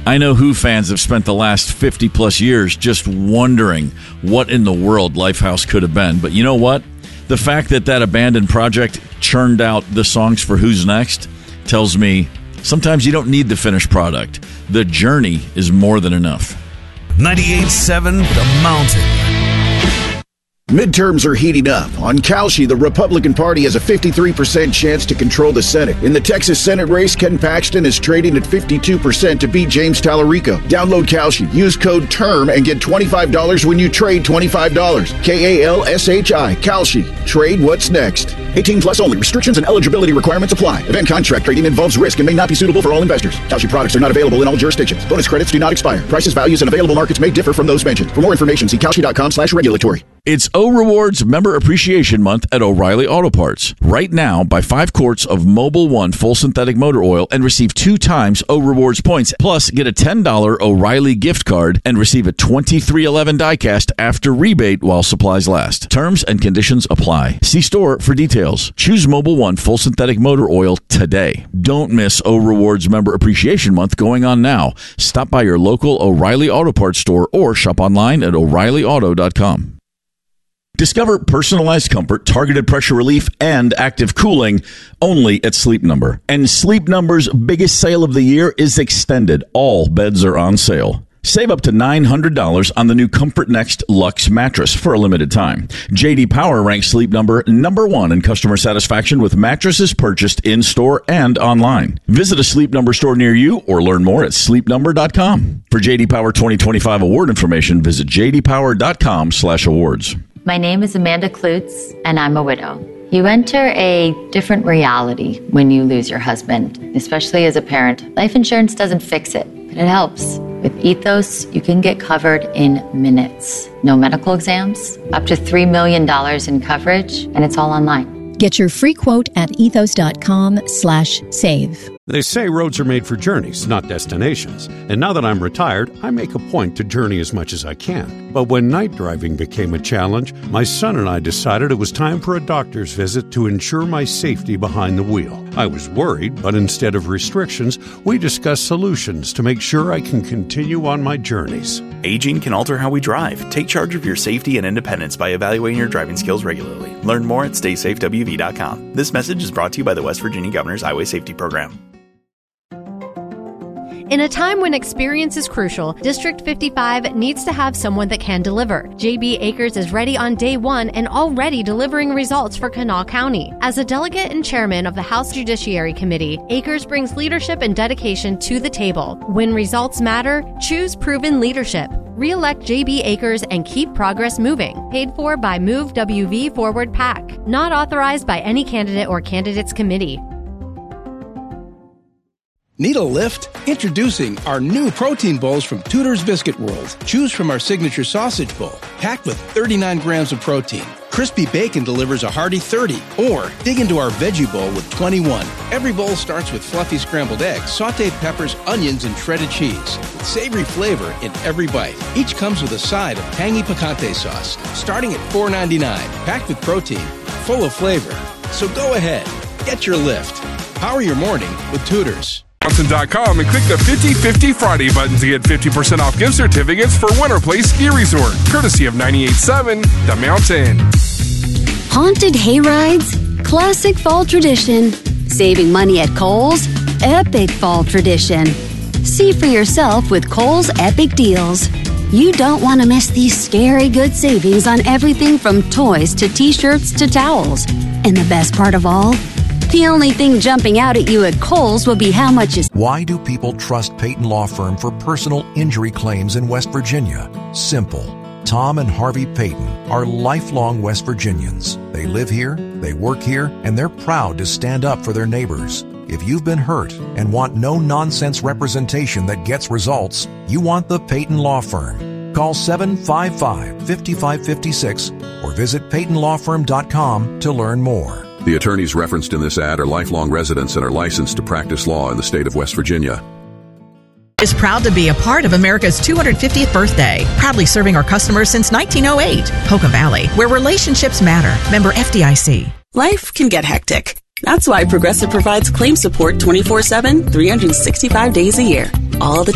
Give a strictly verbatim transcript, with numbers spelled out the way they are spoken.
I know Who fans have spent the last fifty plus years just wondering what in the world Lifehouse could have been. But you know what? The fact that that abandoned project churned out the songs for Who's Next tells me sometimes you don't need the finished product. The journey is more than enough. ninety-eight point seven The Mountain. Midterms are heating up. On Calshi, the Republican Party has a fifty-three percent chance to control the Senate. In the Texas Senate race, Ken Paxton is trading at fifty-two percent to beat James Tallarico. Download Calshi. Use code TERM and get twenty-five dollars when you trade twenty-five dollars. K A L S H I. Calshi. Trade what's next. eighteen plus only. Restrictions and eligibility requirements apply. Event contract trading involves risk and may not be suitable for all investors. Calshi products are not available in all jurisdictions. Bonus credits do not expire. Prices, values, and available markets may differ from those mentioned. For more information, see Calshi.com slash regulatory. It's O Rewards Member Appreciation Month at O'Reilly Auto Parts. Right now, buy five quarts of Mobil one full synthetic motor oil and receive two times O Rewards points. Plus, get a ten dollars O'Reilly gift card and receive a twenty-three eleven diecast after rebate while supplies last. Terms and conditions apply. See store for details. Choose Mobil one full synthetic motor oil today. Don't miss O Rewards Member Appreciation Month going on now. Stop by your local O'Reilly Auto Parts store or shop online at O'Reilly Auto dot com. Discover personalized comfort, targeted pressure relief, and active cooling only at Sleep Number. And Sleep Number's biggest sale of the year is extended. All beds are on sale. Save up to nine hundred dollars on the new Comfort Next Luxe mattress for a limited time. J D Power ranks Sleep Number number one in customer satisfaction with mattresses purchased in-store and online. Visit a Sleep Number store near you or learn more at sleep number dot com. For J D Power twenty twenty-five award information, visit j d power dot com slash awards. My name is Amanda Klutz, and I'm a widow. You enter a different reality when you lose your husband, especially as a parent. Life insurance doesn't fix it, but it helps. With Ethos, you can get covered in minutes. No medical exams, up to three million dollars in coverage, and it's all online. Get your free quote at ethos dot com slash save. They say roads are made for journeys, not destinations. And now that I'm retired, I make a point to journey as much as I can. But when night driving became a challenge, my son and I decided it was time for a doctor's visit to ensure my safety behind the wheel. I was worried, but instead of restrictions, we discussed solutions to make sure I can continue on my journeys. Aging can alter how we drive. Take charge of your safety and independence by evaluating your driving skills regularly. Learn more at stay safe w v dot com. This message is brought to you by the West Virginia Governor's Highway Safety Program. In a time when experience is crucial, District fifty-five needs to have someone that can deliver. J B Akers is ready on day one and already delivering results for Kanawha County. As a delegate and chairman of the House Judiciary Committee, Akers brings leadership and dedication to the table. When results matter, choose proven leadership. Re-elect J B Akers and keep progress moving. Paid for by Move W V Forward PAC. Not authorized by any candidate or candidates committee. Need a lift? Introducing our new protein bowls from Tudor's Biscuit World. Choose from our signature sausage bowl, packed with thirty-nine grams of protein. Crispy bacon delivers a hearty thirty. Or dig into our veggie bowl with twenty-one. Every bowl starts with fluffy scrambled eggs, sauteed peppers, onions, and shredded cheese, with savory flavor in every bite. Each comes with a side of tangy picante sauce, starting at four ninety-nine. Packed with protein, full of flavor. So go ahead, get your lift. Power your morning with Tudor's. Mountain dot com and click the fifty fifty Friday button to get fifty percent off gift certificates for Winter Place Ski Resort, courtesy of ninety-eight point seven The Mountain. Haunted hay rides, classic fall tradition. Saving money at Kohl's, epic fall tradition. See for yourself with Kohl's Epic Deals. You don't want to miss these scary good savings on everything from toys to t-shirts to towels. And the best part of all? The only thing jumping out at you at Kohl's will be how much is... Why do people trust Peyton Law Firm for personal injury claims in West Virginia? Simple. Tom and Harvey Peyton are lifelong West Virginians. They live here, they work here, and they're proud to stand up for their neighbors. If you've been hurt and want no-nonsense representation that gets results, you want the Peyton Law Firm. Call seven five five, five five five six or visit peyton law firm dot com to learn more. The attorneys referenced in this ad are lifelong residents and are licensed to practice law in the state of West Virginia. Is proud to be a part of America's two hundred fiftieth birthday. Proudly serving our customers since nineteen oh eight. Poca Valley, where relationships matter. Member F D I C. Life can get hectic. That's why Progressive provides claim support twenty-four seven, three hundred sixty-five days a year. All the